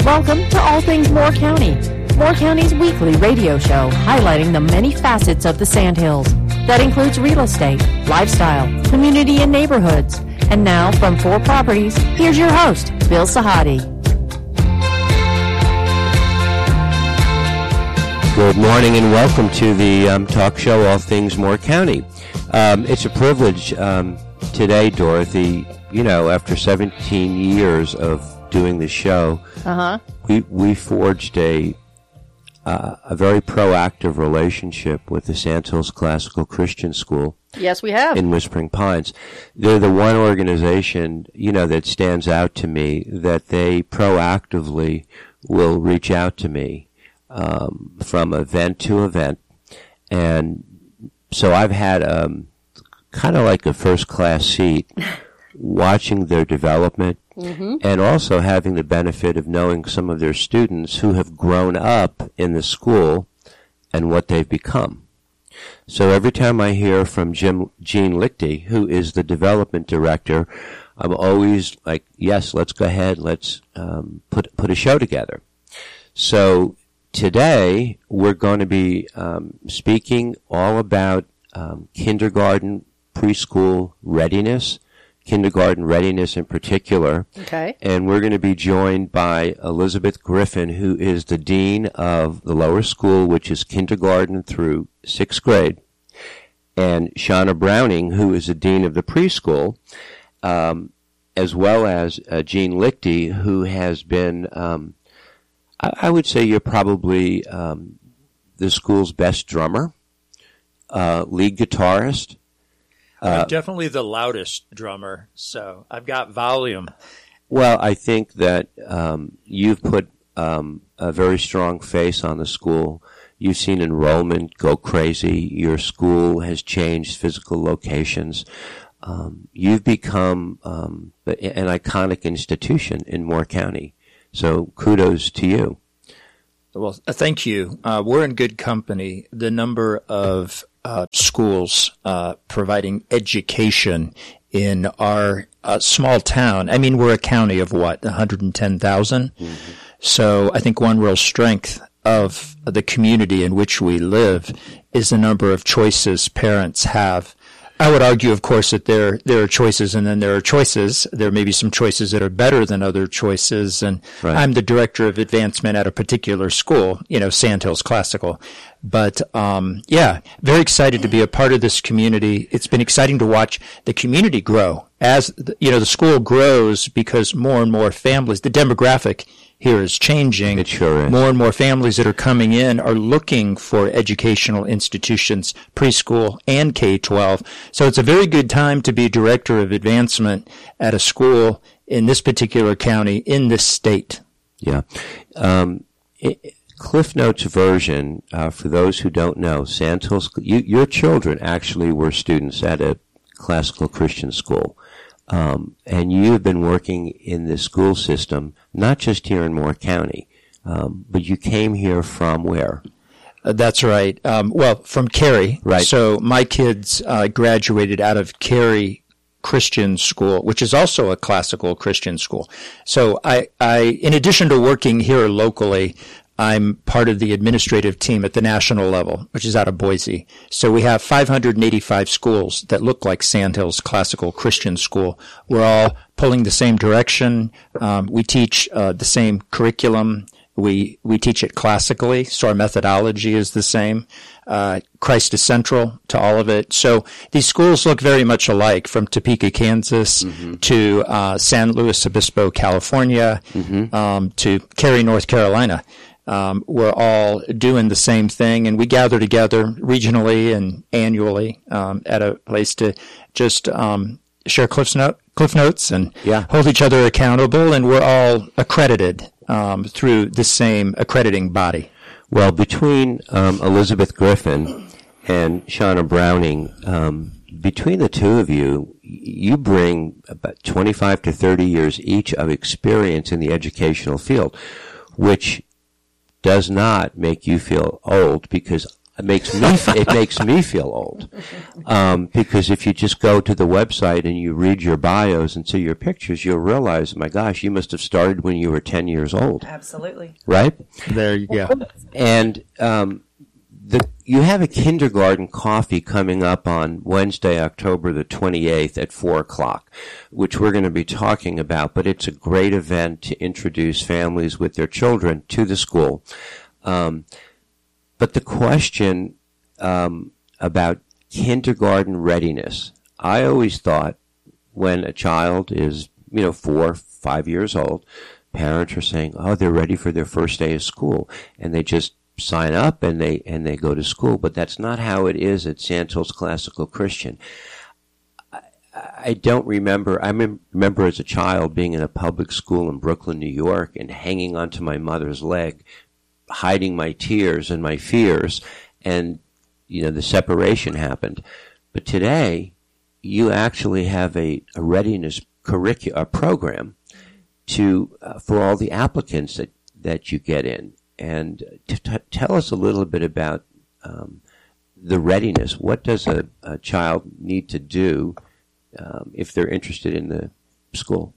Welcome to All Things Moore County, Moore County's weekly radio show highlighting the many facets of the Sandhills. That includes real estate, lifestyle, community, and neighborhoods. And now, from 4 Properties, here's your host, Bill Sahadi. Good morning and welcome to the talk show, All Things Moore County. It's a privilege today, Dorothy. You know, after 17 years of doing the show, we forged a very proactive relationship with the Sandhills Classical Christian School. Yes, we have. In Whispering Pines. They're the one organization, you know, that stands out to me, that they proactively will reach out to me from event to event. And so I've had kind of like a first-class seat watching their development, and also having the benefit of knowing some of their students who have grown up in the school and what they've become. So every time I hear from Gene Lichty, who is the development director, I'm always like, yes, let's go ahead, let's put a show together. So today we're going to be speaking all about kindergarten, preschool readiness, kindergarten readiness in particular. Okay. And we're going to be joined by Elizabeth Griffin, who is the dean of the lower school, which is kindergarten through 6th grade, and Shauna Browning, who is the dean of the preschool, as well as Gene Lichty, who has been, I would say you're probably the school's best drummer, lead guitarist. I'm definitely the loudest drummer, so I've got volume. Well, I think that you've put a very strong face on the school. You've seen enrollment go crazy. Your school has changed physical locations. You've become an iconic institution in Moore County. So kudos to you. Well, thank you. We're in good company. The number of schools providing education in our small town. I mean, we're a county of 110,000? Mm-hmm. So I think one real strength of the community in which we live is the number of choices parents have. I would argue, of course, that there are choices and then there are choices. There may be some choices that are better than other choices. And right. I'm the director of advancement at a particular school, Sandhills Classical. But, very excited to be a part of this community. It's been exciting to watch the community grow as, the school grows because more and more families, the demographic here is changing. It sure is. More and more families that are coming in are looking for educational institutions, preschool and K-12. So it's a very good time to be director of advancement at a school in this particular county, in this state. Yeah. Cliff Notes version, for those who don't know, Sandhills, your children actually were students at a classical Christian school. And you have been working in the school system, not just here in Moore County, but you came here from where? That's right. From Cary. Right. So my kids graduated out of Cary Christian School, which is also a classical Christian school. So I in addition to working here locally, I'm part of the administrative team at the national level, which is out of Boise. So we have 585 schools that look like Sandhills Classical Christian School. We're all pulling the same direction. We teach the same curriculum. We teach it classically, so our methodology is the same. Christ is central to all of it. So these schools look very much alike, from Topeka, Kansas, to San Luis Obispo, California, to Cary, North Carolina. We're all doing the same thing, and we gather together regionally and annually at a place to just share cliff notes and hold each other accountable, and we're all accredited through the same accrediting body. Well, between Elizabeth Griffin and Shauna Browning, between the two of you, you bring about 25 to 30 years each of experience in the educational field, which does not make you feel old, because It makes me feel old, because if you just go to the website and you read your bios and see your pictures, you'll realize, my gosh, you must have started when you were 10 years old. Absolutely. Right? There you go. And you have a kindergarten coffee coming up on Wednesday, October the 28th at 4 o'clock, which we're going to be talking about, but it's a great event to introduce families with their children to the school. But the question about kindergarten readiness, I always thought when a child is, 4, 5 years old, parents are saying, oh, they're ready for their first day of school, and they just sign up and they go to school. But that's not how it is at Sandhills Classical Christian. I don't remember. I remember as a child being in a public school in Brooklyn, New York, and hanging onto my mother's leg, hiding my tears and my fears, and the separation happened. But today, you actually have a readiness program for all the applicants that you get in. And tell us a little bit about the readiness. What does a child need to do if they're interested in the school?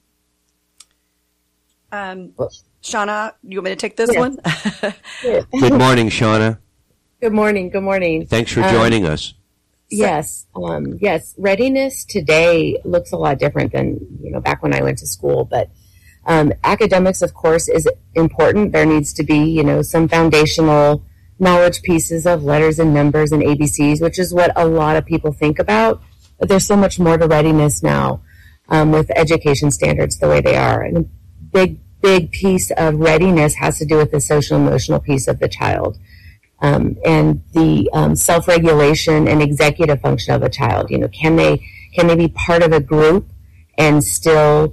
Shauna, you want me to take this one? Good morning, Shauna. Good morning. Thanks for joining us. Yes. Readiness today looks a lot different than, back when I went to school, but academics, of course, is important. There needs to be, some foundational knowledge pieces of letters and numbers and ABCs, which is what a lot of people think about. But there's so much more to readiness now with education standards the way they are. And a big piece of readiness has to do with the social emotional piece of the child and the self-regulation and executive function of a child. Can they be part of a group and still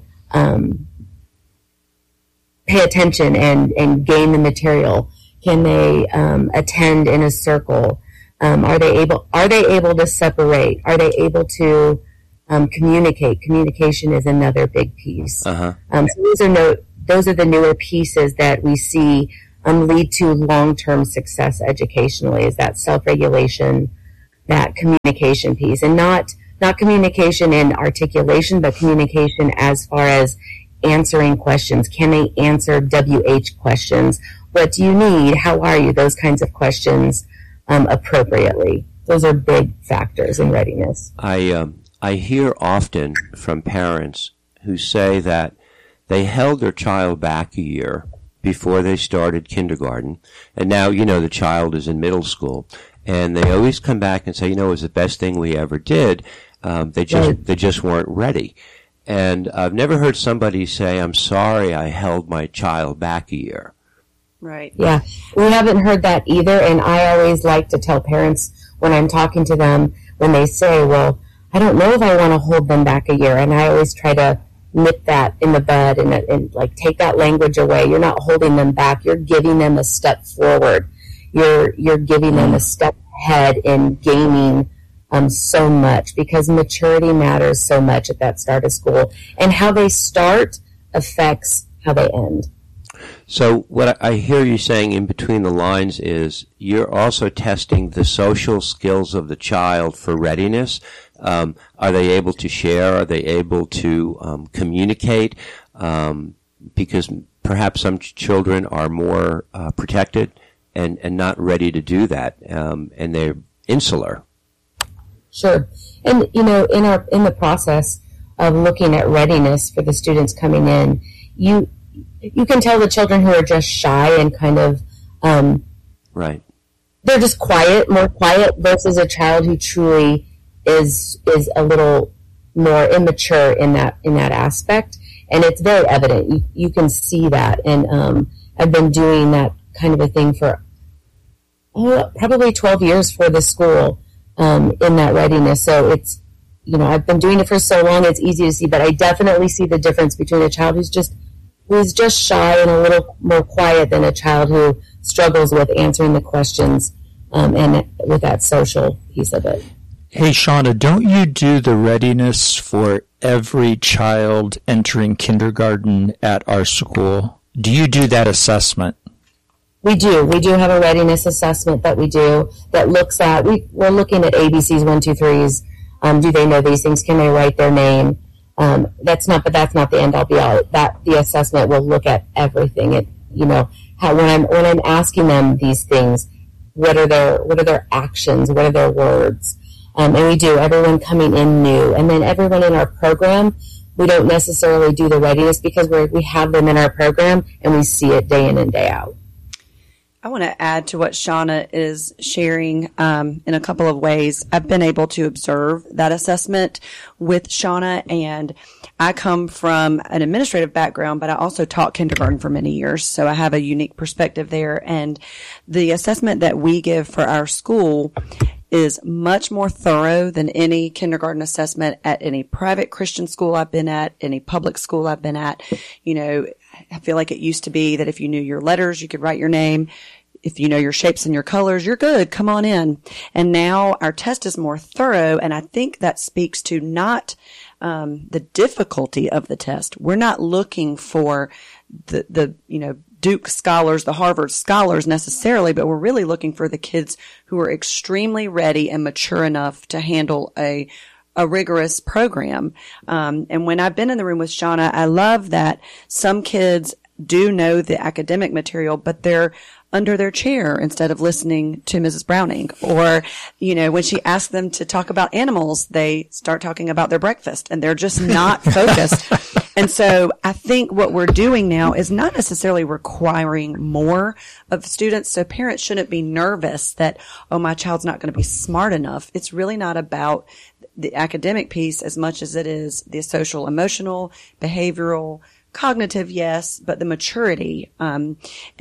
pay attention and gain the material? Can they attend in a circle? Are they able to separate? Are they able to communicate? Communication is another big piece. So those are the newer pieces that we see lead to long-term success educationally, is that self-regulation, that communication piece, and not communication in articulation, but communication as far as answering questions. Can they answer WH questions? What do you need? How are you? Those kinds of questions appropriately. Those are big factors in readiness. I hear often from parents who say that they held their child back a year before they started kindergarten, and now, the child is in middle school, and they always come back and say, it was the best thing we ever did. They just weren't ready. And I've never heard somebody say, I'm sorry I held my child back a year. Right. Yeah, we haven't heard that either, and I always like to tell parents when I'm talking to them, when they say, well, I don't know if I want to hold them back a year, and I always try to nip that in the bud and take that language away. You're not holding them back. You're giving them a step forward. You're giving them a step ahead in gaining so much, because maturity matters so much at that start of school, and how they start affects how they end. So what I hear you saying in between the lines is you're also testing the social skills of the child for readiness. Are they able to share? Are they able to communicate? Because perhaps some children are more protected and not ready to do that, and they're insular. Sure. And, in the process of looking at readiness for the students coming in, you can tell the children who are just shy and kind of right. They're just more quiet versus a child who truly is a little more immature in that aspect, and it's very evident. You can see that, and I've been doing that kind of a thing for probably 12 years for the school in that readiness. So it's I've been doing it for so long, it's easy to see, but I definitely see the difference between a child who's just shy and a little more quiet than a child who struggles with answering the questions and with that social piece of it. Hey, Shauna, don't you do the readiness for every child entering kindergarten at our school? Do you do that assessment? We do. We do have a readiness assessment that we do that looks at, we're looking at ABCs, 1, 2, 3s. Do they know these things? Can they write their name? That's not the end all be all. The assessment will look at everything. When I'm asking them these things, what are their actions? What are their words? And we do, everyone coming in new. And then everyone in our program, we don't necessarily do the readiness because we have them in our program and we see it day in and day out. I want to add to what Shauna is sharing in a couple of ways. I've been able to observe that assessment with Shauna, and I come from an administrative background, but I also taught kindergarten for many years, so I have a unique perspective there. And the assessment that we give for our school is much more thorough than any kindergarten assessment at any private Christian school I've been at, any public school I've been at. I feel like it used to be that if you knew your letters, you could write your name. If you know your shapes and your colors, you're good. Come on in. And now our test is more thorough, and I think that speaks to not the difficulty of the test. We're not looking for the Duke scholars, the Harvard scholars necessarily, but we're really looking for the kids who are extremely ready and mature enough to handle a rigorous program. And when I've been in the room with Shauna, I love that some kids do know the academic material, but they're under their chair instead of listening to Mrs. Browning. Or, when she asks them to talk about animals, they start talking about their breakfast and they're just not focused. And so I think what we're doing now is not necessarily requiring more of students. So parents shouldn't be nervous that, oh, my child's not going to be smart enough. It's really not about the academic piece as much as it is the social, emotional, behavioral, cognitive, yes, but the maturity. And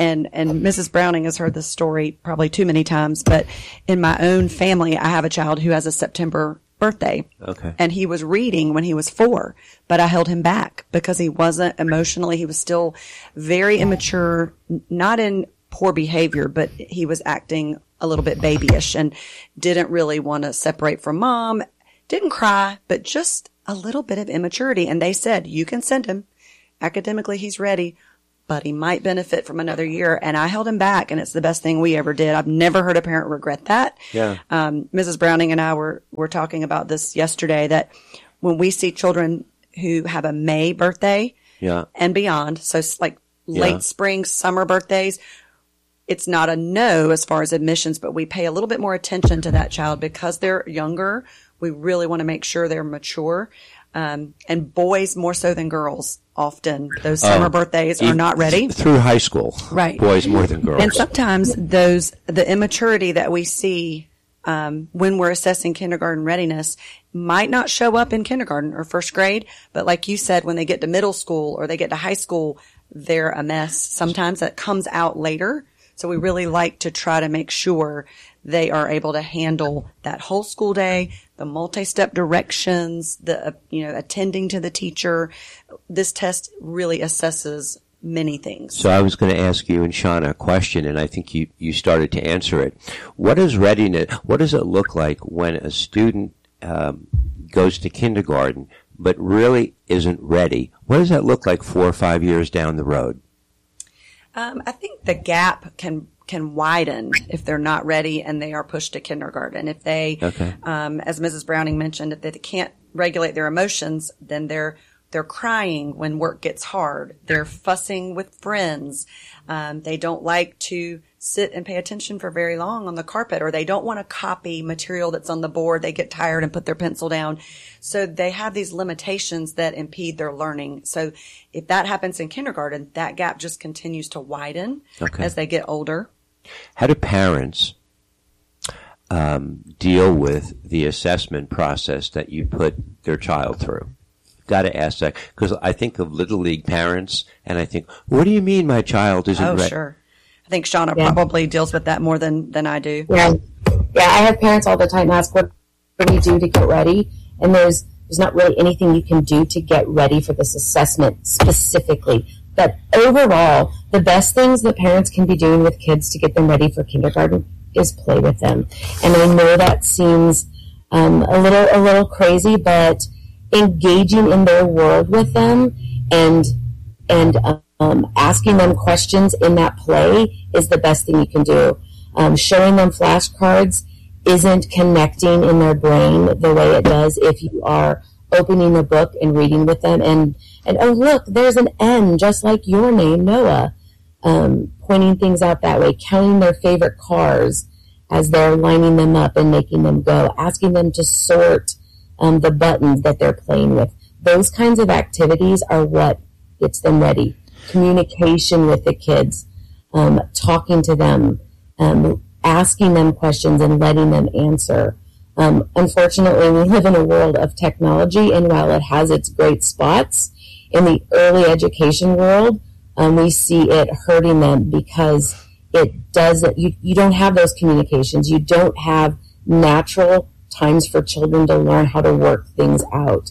Mrs. Browning has heard this story probably too many times, but in my own family, I have a child who has a September birthday. Okay. And he was reading when he was 4, but I held him back because he wasn't emotionally, he was still very immature, not in poor behavior, but he was acting a little bit babyish and didn't really want to separate from mom, didn't cry, but just a little bit of immaturity. And they said, you can send him. Academically, he's ready, but he might benefit from another year. And I held him back, and it's the best thing we ever did. I've never heard a parent regret that. Yeah. Mrs. Browning and I were talking about this yesterday, that when we see children who have a May birthday and beyond, so it's like late spring, summer birthdays, it's not a no as far as admissions, but we pay a little bit more attention to that child because they're younger. We really want to make sure they're mature. And boys more so than girls. Often those summer birthdays are not ready. Through high school. Right. Boys more than girls. And sometimes the immaturity that we see, when we're assessing kindergarten readiness might not show up in kindergarten or first grade. But like you said, when they get to middle school or they get to high school, they're a mess. Sometimes that comes out later. So we really like to try to make sure they are able to handle that whole school day, the multi-step directions, the, attending to the teacher. This test really assesses many things. So I was going to ask you and Shauna a question, and I think you started to answer it. What does it look like when a student goes to kindergarten but really isn't ready? What does that look like 4 or 5 years down the road? I think the gap can widen if they're not ready and they are pushed to kindergarten. If they, as Mrs. Browning mentioned, if they can't regulate their emotions, then they're crying when work gets hard. They're fussing with friends. They don't like to sit and pay attention for very long on the carpet, or they don't want to copy material that's on the board. They get tired and put their pencil down. So they have these limitations that impede their learning. So if that happens in kindergarten, that gap just continues to widen as they get older. How do parents deal with the assessment process that you put their child through? Got to ask that, because I think of Little League parents, and I think, what do you mean my child isn't ready? Oh, sure. I think Shauna probably deals with that more than I do. Yeah, I have parents all the time ask, what do you do to get ready? And there's not really anything you can do to get ready for this assessment specifically. But overall, the best things that parents can be doing with kids to get them ready for kindergarten is play with them. And I know that seems a little crazy, but engaging in their world with them and Asking them questions in that play is the best thing you can do. Showing them flashcards isn't connecting in their brain the way it does if you are opening the book and reading with them. And oh, look, there's an N just like your name, Noah. Pointing things out that way, counting their favorite cars as they're lining them up and making them go, asking them to sort the buttons that they're playing with. Those kinds of activities are what gets them ready. Communication with the kids, talking to them, asking them questions and letting them answer. Unfortunately, we live in a world of technology, and while it has its great spots, in the early education world, we see it hurting them because it doesn't, you don't have those communications. You don't have natural times for children to learn how to work things out.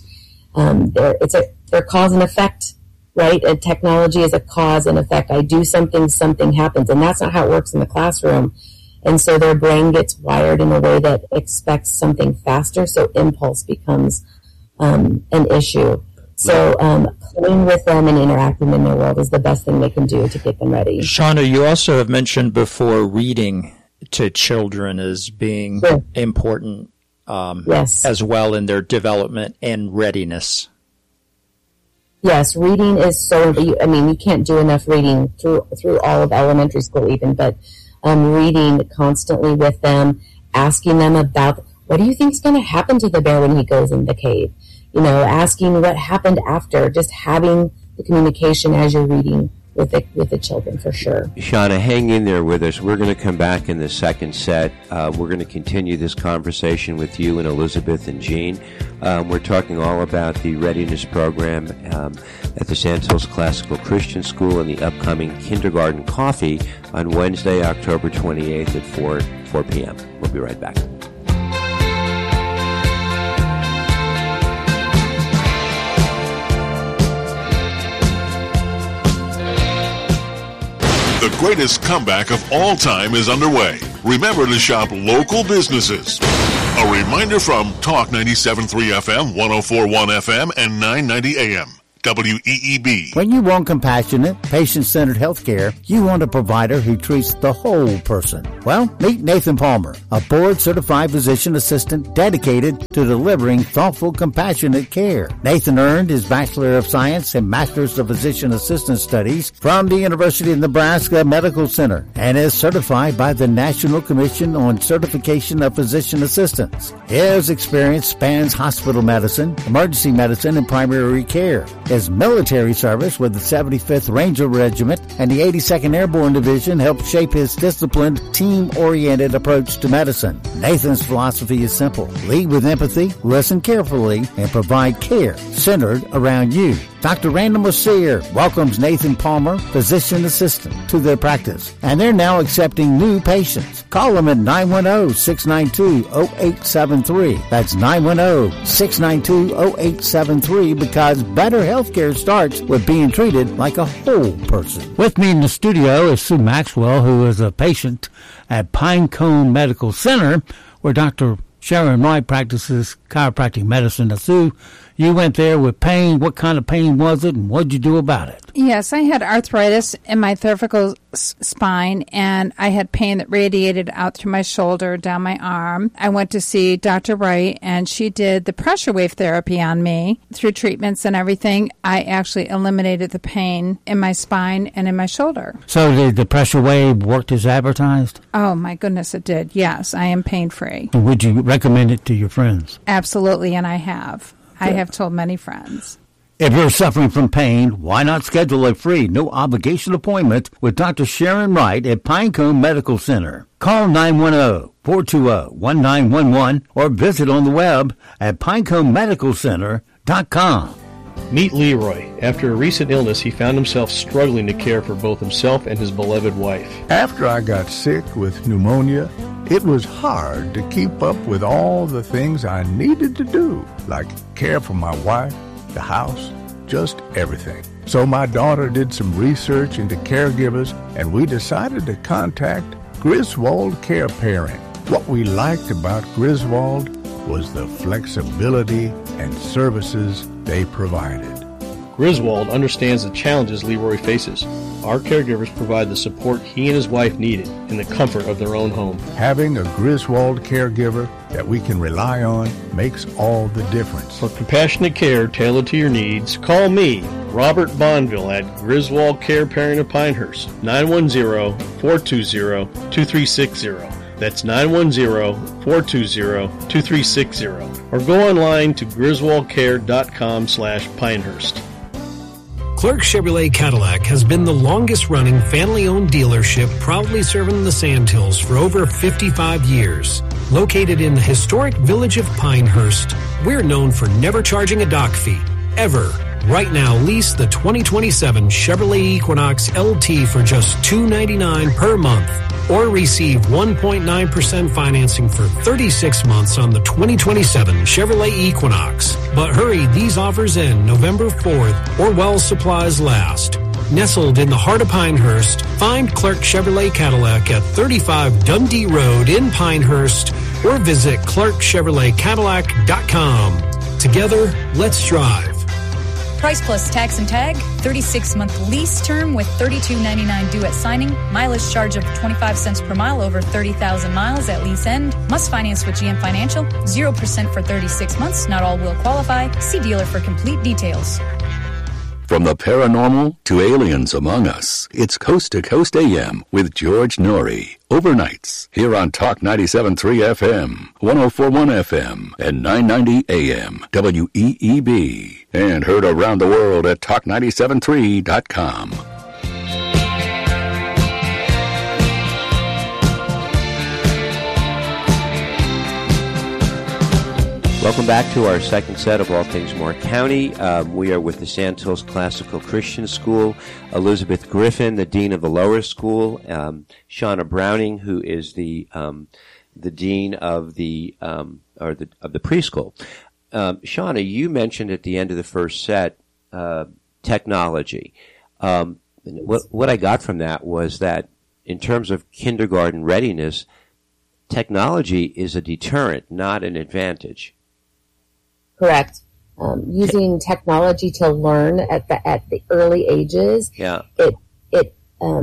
They're cause and effect, right? And technology is a cause and effect. I do something, something happens. And that's not how it works in the classroom. And so their brain gets wired in a way that expects something faster. So impulse becomes an issue. So playing with them and interacting in their world is the best thing they can do to get them ready. Shauna, you also have mentioned before reading to children as being important yes. as well in their development and readiness. Yes, reading is so, I mean, you can't do enough reading through all of elementary school even, but reading constantly with them, asking them about, what do you think is going to happen to the bear when he goes in the cave? You know, asking what happened after, just having the communication as you're reading with the children, for sure. Shauna, hang in there with us. We're going to come back in the second set. We're going to continue this conversation with you and Elizabeth and Jean. We're talking all about the readiness program at the Sandhills Classical Christian School and the upcoming kindergarten coffee on Wednesday, October 28th at 4 p.m. We'll be right back. The greatest comeback of all time is underway. Remember to shop local businesses. A reminder from Talk 97.3 FM, 104.1 FM, and 990 AM. WEEB. When you want compassionate, patient-centered health care, you want a provider who treats the whole person. Well, meet Nathan Palmer, a board-certified physician assistant dedicated to delivering thoughtful, compassionate care. Nathan earned his Bachelor of Science and Master's of Physician Assistant Studies from the University of Nebraska Medical Center and is certified by the National Commission on Certification of Physician Assistants. His experience spans hospital medicine, emergency medicine, and primary care. His military service with the 75th Ranger Regiment and the 82nd Airborne Division helped shape his disciplined, team-oriented approach to medicine. Nathan's philosophy is simple. Lead with empathy, listen carefully, and provide care centered around you. Dr. Randall Mercier welcomes Nathan Palmer, physician assistant, to their practice, and they're now accepting new patients. Call them at 910-692-0873. That's 910-692-0873 because better health care starts with being treated like a whole person. With me in the studio is Sue Maxwell, who is a patient at Pinecone Medical Center, where Dr. Sharon Wright practices chiropractic medicine. Now, Sue, you went there with pain. What kind of pain was it, and what did you do about it? Yes, I had arthritis in my cervical spine, and I had pain that radiated out through my shoulder, down my arm. I went to see Dr. Wright, and she did the pressure wave therapy on me. Through treatments and everything, I actually eliminated the pain in my spine and in my shoulder. So did the pressure wave work as advertised? Oh, my goodness, it did. Yes, I am pain-free. And would you recommend it to your friends? Absolutely, and I have. I have told many friends. If you're suffering from pain, why not schedule a free, no-obligation appointment with Dr. Sharon Wright at Pinecone Medical Center? Call 910-420-1911 or visit on the web at pineconemedicalcenter.com. Meet Leroy. After a recent illness, he found himself struggling to care for both himself and his beloved wife. After I got sick with pneumonia, it was hard to keep up with all the things I needed to do, like care for my wife, the house, just everything. So my daughter did some research into caregivers, and we decided to contact Griswold Care Pairing. What we liked about Griswold was the flexibility and services they provided. Griswold understands the challenges Leroy faces. Our caregivers provide the support he and his wife needed in the comfort of their own home. Having a Griswold caregiver that we can rely on makes all the difference. For compassionate care tailored to your needs, call me, Robert Bonville, at Griswold Care Parenting of Pinehurst, 910-420-2360. That's 910-420-2360. Or go online to griswoldcare.com/Pinehurst. Clark Chevrolet Cadillac has been the longest-running family-owned dealership, proudly serving the Sandhills for over 55 years. Located in the historic village of Pinehurst, we're known for never charging a dock fee, ever. Right now, lease the 2027 Chevrolet Equinox LT for just $299 per month, or receive 1.9% financing for 36 months on the 2027 Chevrolet Equinox. But hurry, these offers end November 4th or while supplies last. Nestled in the heart of Pinehurst, find Clark Chevrolet Cadillac at 35 Dundee Road in Pinehurst or visit clarkchevroletcadillac.com. Together, let's drive. Price plus tax and tag, 36-month lease term with $32.99 due at signing, mileage charge of 25 cents per mile over 30,000 miles at lease end, must finance with GM Financial, 0% for 36 months, not all will qualify. See dealer for complete details. From the paranormal to aliens among us, it's Coast to Coast AM with George Norrie. Overnights here on Talk 97.3 FM, 104.1 FM, and 990 AM, WEEB. And heard around the world at talk973.com. Welcome back to our second set of All Things Moore County. We are with the Sandhills Classical Christian School, Elizabeth Griffin, the Dean of the Lower School, Shauna Browning, who is the Dean of the preschool. Shauna, you mentioned at the end of the first set technology. What I got from that was that in terms of kindergarten readiness, technology is a deterrent, not an advantage. Correct. Using technology to learn at the early ages, it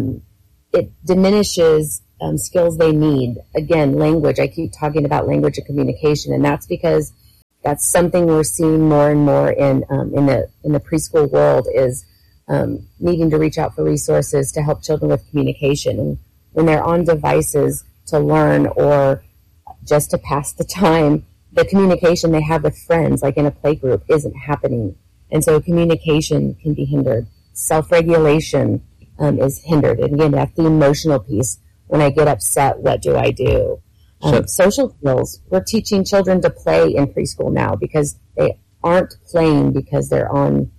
diminishes skills they need. Again, language. I keep talking about language and communication, and that's because that's something we're seeing more and more in the preschool world is needing to reach out for resources to help children with communication. And when they're on devices to learn or just to pass the time, the communication they have with friends, like in a play group, isn't happening. And so communication can be hindered. Self-regulation is hindered. And again, that's the emotional piece. When I get upset, what do I do? Social skills. We're teaching children to play in preschool now because they aren't playing because they're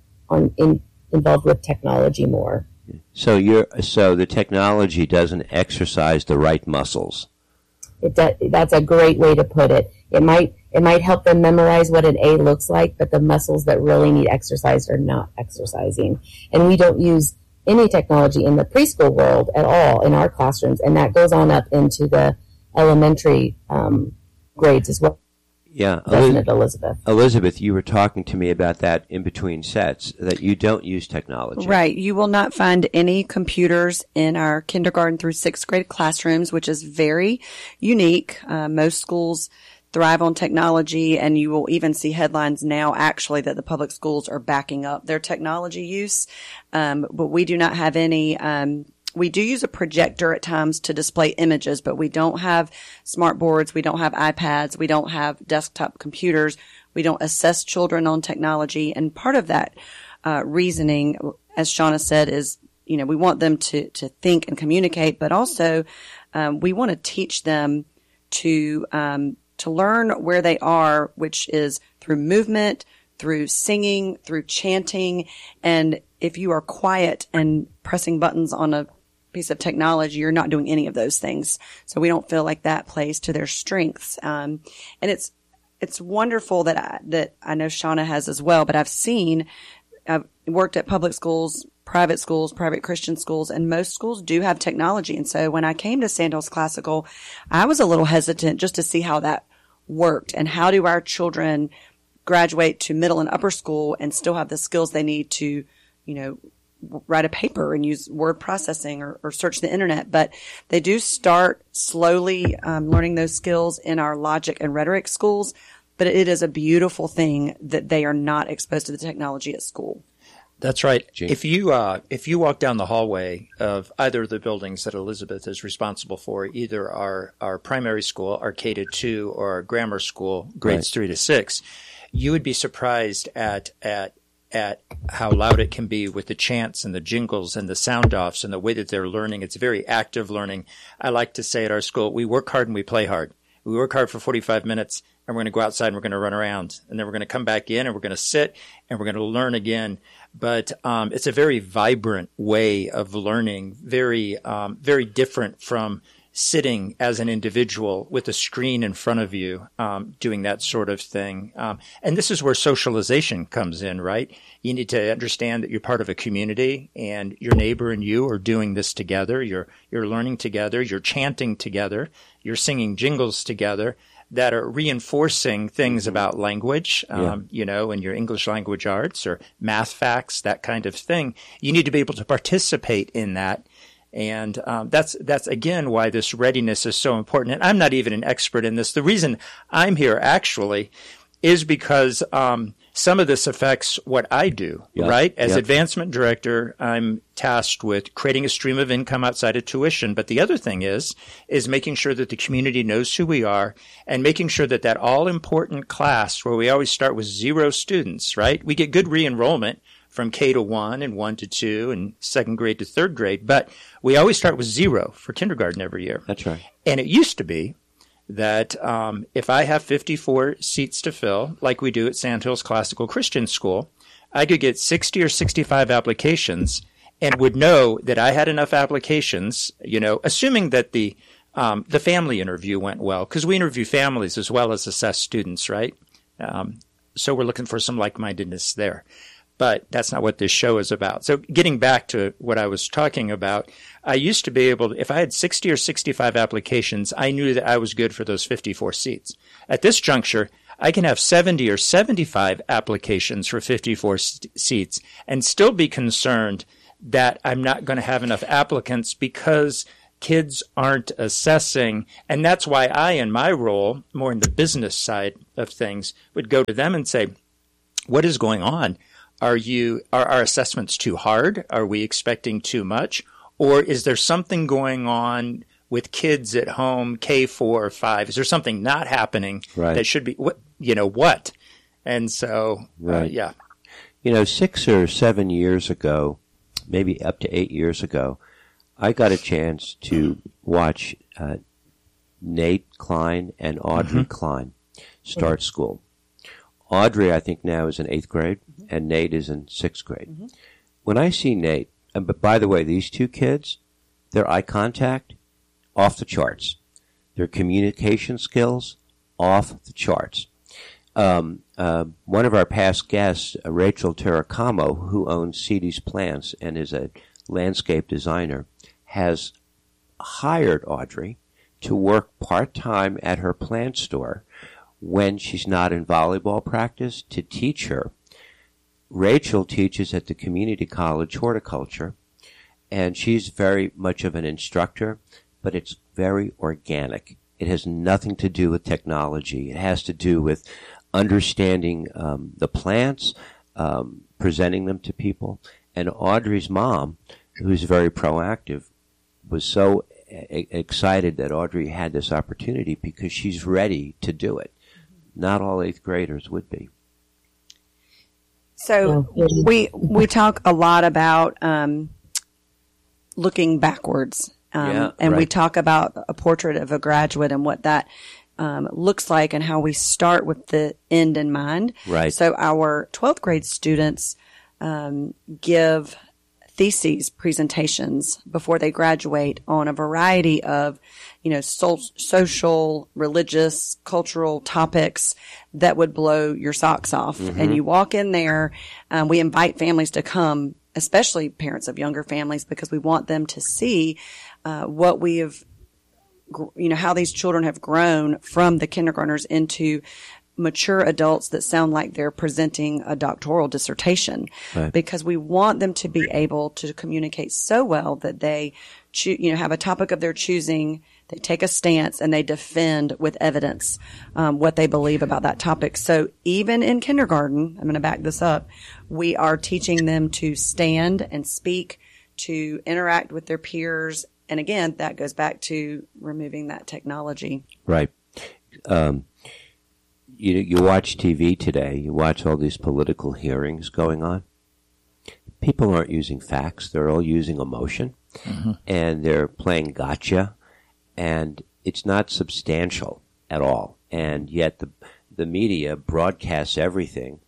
involved with technology more. So the technology doesn't exercise the right muscles. That's a great way to put it. It might help them memorize what an A looks like, but the muscles that really need exercise are not exercising. And we don't use any technology in the preschool world at all in our classrooms, and that goes on up into the elementary grades as well. Yeah, Elizabeth, you were talking to me about that in between sets, that you don't use technology. Right. You will not find any computers in our kindergarten through sixth grade classrooms, which is very unique. Most schools thrive on technology, and you will even see headlines now actually that the public schools are backing up their technology use. But we do not have any. We do use a projector at times to display images, but we don't have smart boards. We don't have iPads. We don't have desktop computers. We don't assess children on technology. And part of that reasoning, as Shauna said, is, we want them to think and communicate, but also we want to teach them to learn where they are, which is through movement, through singing, through chanting. And if you are quiet and pressing buttons on a piece of technology, you're not doing any of those things. So we don't feel like that plays to their strengths. And it's wonderful that I know Shauna has as well, but I've worked at public schools, private Christian schools, and most schools do have technology. And so when I came to Sandhills Classical, I was a little hesitant just to see how that worked and how do our children graduate to middle and upper school and still have the skills they need to, write a paper and use word processing or search the internet. But they do start slowly learning those skills in our logic and rhetoric schools. But it is a beautiful thing that they are not exposed to the technology at school. That's right. If you walk down the hallway of either of the buildings that Elizabeth is responsible for, either our primary school, our K-2, or our grammar school, grades 3 to 6, you would be surprised at how loud it can be with the chants and the jingles and the sound offs and the way that they're learning. It's very active learning. I like to say at our school, we work hard and we play hard. We work hard for 45 minutes and we're going to go outside and we're going to run around, and then we're going to come back in and we're going to sit and we're going to learn again. But it's a very vibrant way of learning, very different from sitting as an individual with a screen in front of you, doing that sort of thing. And this is where socialization comes in, right? You need to understand that you're part of a community and your neighbor and you are doing this together. You're learning together. You're chanting together. You're singing jingles together that are reinforcing things about language, in your English language arts or math facts, that kind of thing. You need to be able to participate in that. And that's again why this readiness is so important. And I'm not even an expert in this. The reason I'm here actually is because some of this affects what I do, right? As advancement director, I'm tasked with creating a stream of income outside of tuition. But the other thing is making sure that the community knows who we are and making sure that all-important class where we always start with 0 students, right? We get good re-enrollment from K to 1 and 1 to 2 and second grade to third grade. But we always start with 0 for kindergarten every year. That's right. And it used to be that if I have 54 seats to fill, like we do at Sandhills Classical Christian School, I could get 60 or 65 applications and would know that I had enough applications, assuming that the family interview went well, because we interview families as well as assess students, right? So we're looking for some like-mindedness there. But that's not what this show is about. So getting back to what I was talking about, I used to be able to, if I had 60 or 65 applications, I knew that I was good for those 54 seats. At this juncture, I can have 70 or 75 applications for 54 seats and still be concerned that I'm not going to have enough applicants because kids aren't assessing. And that's why I, in my role, more in the business side of things, would go to them and say, what is going on? Are our assessments too hard? Are we expecting too much? Or is there something going on with kids at home, K4 or 5? Is there something not happening that should be, what? And so, 6 or 7 years ago, maybe up to 8 years ago, I got a chance to watch Nate Klein and Audrey Klein start school. Audrey, I think now is in 8th grade, and Nate is in 6th grade. When I see Nate, but by the way, these two kids, their eye contact, off the charts. Their communication skills, off the charts. One of our past guests, Rachel Terracamo, who owns Cedars Plants and is a landscape designer, has hired Audrey to work part-time at her plant store when she's not in volleyball practice to teach her. Rachel teaches at the community college horticulture, and she's very much of an instructor, but it's very organic. It has nothing to do with technology. It has to do with understanding the plants, presenting them to people. And Audrey's mom, who's very proactive, was so excited that Audrey had this opportunity because she's ready to do it. Not all 8th graders would be. So we talk a lot about looking backwards, and we talk about a portrait of a graduate and what that looks like and how we start with the end in mind. Right. So our 12th grade students give theses presentations before they graduate on a variety of, social, religious, cultural topics that would blow your socks off. And you walk in there, we invite families to come, especially parents of younger families, because we want them to see what we have, how these children have grown from the kindergartners into mature adults that sound like they're presenting a doctoral dissertation, Right. because we want them to be able to communicate so well that they have a topic of their choosing, they take a stance, and they defend with evidence what they believe about that topic. So even in kindergarten, I'm going to back this up, we are teaching them to stand and speak, to interact with their peers. And again, that goes back to removing that technology. Right. You watch TV today, you watch all these political hearings going on. People aren't using facts, they're all using emotion, and they're playing gotcha, and it's not substantial at all. And yet the media broadcasts everything.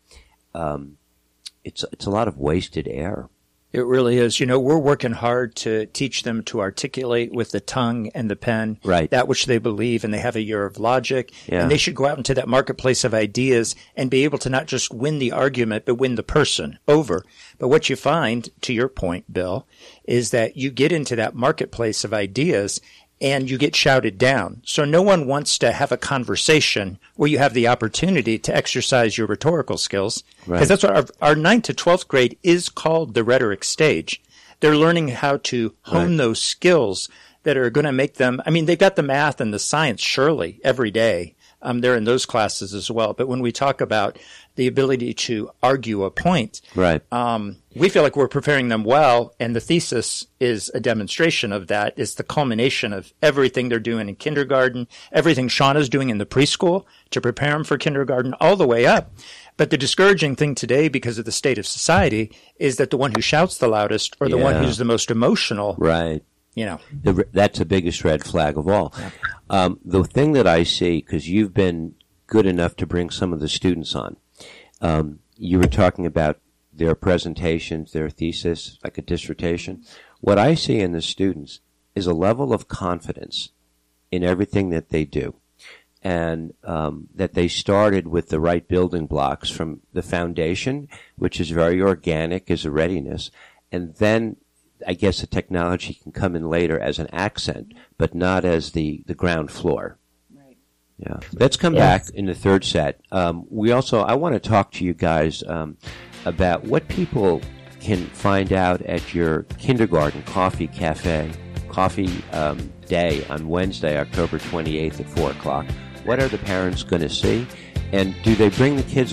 It's a lot of wasted air. It really is. We're working hard to teach them to articulate with the tongue and the pen that which they believe, and they have a year of logic. Yeah. And they should go out into that marketplace of ideas and be able to not just win the argument, but win the person over. But what you find, to your point, Bill, is that you get into that marketplace of ideas and you get shouted down. So no one wants to have a conversation where you have the opportunity to exercise your rhetorical skills. Because that's what our 9th to 12th grade is called the rhetoric stage. They're learning how to hone those skills that are going to make them, they've got the math and the science surely every day. They're in those classes as well. But when we talk about the ability to argue a point, we feel like we're preparing them well, and the thesis is a demonstration of that. It's the culmination of everything they're doing in kindergarten, everything Shauna's doing in the preschool to prepare them for kindergarten all the way up. But the discouraging thing today, because of the state of society, is that the one who shouts the loudest or the one who's the most emotional. Right. That's the biggest red flag of all. The thing that I see, because you've been good enough to bring some of the students on, you were talking about their presentations, their thesis, like a dissertation. What I see in the students is a level of confidence in everything that they do, and that they started with the right building blocks from the foundation, which is very organic, is a readiness, and then I guess the technology can come in later as an accent, but not as the ground floor. Right. Yeah. Let's come back in the third set. I want to talk to you guys about what people can find out at your kindergarten coffee day on Wednesday, October 28th at 4 o'clock. What are the parents going to see? And do they bring the kids